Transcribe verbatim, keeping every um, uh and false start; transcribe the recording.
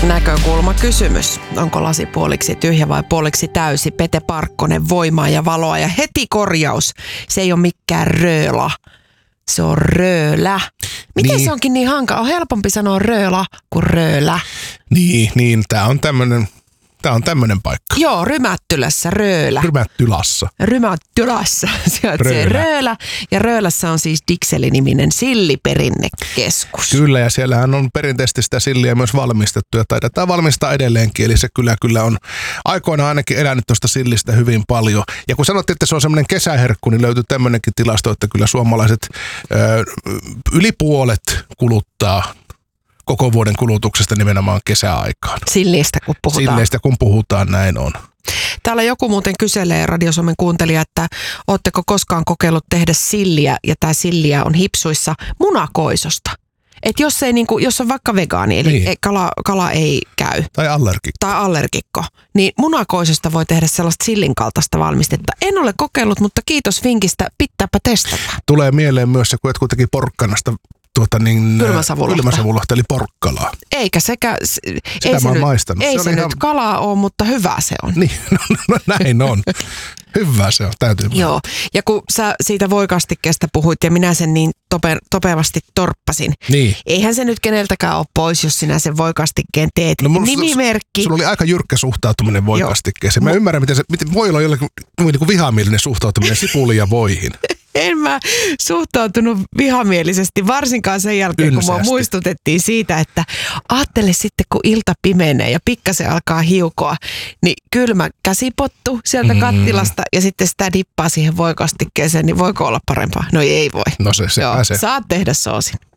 Näkökulmakysymys. Onko lasi puoliksi tyhjä vai puoliksi täysi? Pete Parkkonen, voimaa ja valoa ja heti korjaus. Se ei ole mikään rööla. Se on röölä. Miten niin. Se onkin niin hankala? On helpompi sanoa rööla kuin röölä. Niin, niin. Tää on tämmönen, tää on tämmönen paikka. Joo, Rymättylässä röölä. Rymättylassa. Rymättylässä. Se röölä. Ja Röölässä on siis Dikseli-niminen silliperinnekeskus. Kyllä, ja siellähän on perinteisesti sitä silliä myös valmistettu ja taidetaan valmistaa edelleenkin. Eli se kyllä, kyllä on aikoinaan ainakin elänyt tuosta sillistä hyvin paljon. Ja kun sanottiin, että se on semmoinen kesäherkku, niin löytyy tämmöinenkin tilasto, että kyllä suomalaiset ö, yli puolet kuluttaa koko vuoden kulutuksesta nimenomaan kesäaikaan. Sillistä kun puhutaan. Silleistä kun puhutaan, näin on. Täällä joku muuten kyselee, Radio Suomen kuuntelija, että ootteko koskaan kokeillut tehdä silliä, ja tämä silliä on hipsuissa munakoisosta. Että jos, ei, niinku, jos on vaikka vegaani, eli niin. kala, kala ei käy. Tai allergikko. Tai allergikko. Niin munakoisosta voi tehdä sellaista sillin kaltaista valmistetta. En ole kokeillut, mutta kiitos vinkistä. Pitääpä testata. Tulee mieleen myös se, kun jotkut teki porkkanasta tuota niin, kylmäsavulohta, eli porkkalaa. Eikä sekä, Sitä ei se, nyt, ei se, se ihan... nyt kalaa ole, mutta hyvä se on. Niin, no, no näin on. Hyvä se on, täytyy. Joo, ja kun sä siitä voikastikkeesta puhuit ja minä sen niin tope, topevasti torppasin. Niin. Eihän se nyt keneltäkään ole pois, jos sinä sen voikastikkeen teet. No, nimimerkki. Sulla oli aika jyrkkä suhtautuminen voikastikkeeseen. Mä Mo- ymmärrän, miten, se, miten voi olla jollakin niin kuin vihamielinen suhtautuminen sipuliin ja voihin. En mä suhtautunut vihamielisesti, varsinkaan sen jälkeen, Ylsästi. kun mua muistutettiin siitä, että ajattele sitten, kun ilta pimenee ja pikkasen alkaa hiukoa, niin kylmä käsipottu sieltä mm. kattilasta ja sitten sitä dippaa siihen voikastikkeeseen, niin voiko olla parempaa? No ei voi. No se, se Joo, pääsee. Saat tehdä soosin.